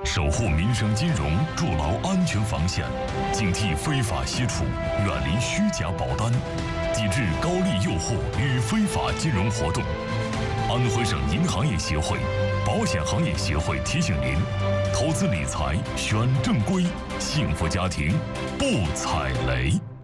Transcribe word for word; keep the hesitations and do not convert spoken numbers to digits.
守护民生金融，筑牢安全防线，警惕非法吸储，远离虚假保单，抵制高利诱惑与非法金融活动。安徽省银行业协会、保险行业协会提醒您：投资理财选正规，幸福家庭不踩雷。